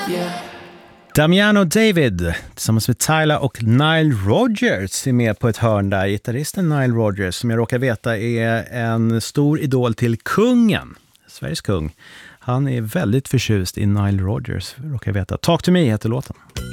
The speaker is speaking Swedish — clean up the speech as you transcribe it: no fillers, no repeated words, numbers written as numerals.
Damiano David tillsammans med Tyler och Nile Rodgers är med på ett hörn där. Gitarristen Nile Rodgers, som jag råkar veta är en stor idol till kungen, Sveriges kung. Han är väldigt förtjust i Nile Rodgers, råkar jag veta. Talk to me heter låten.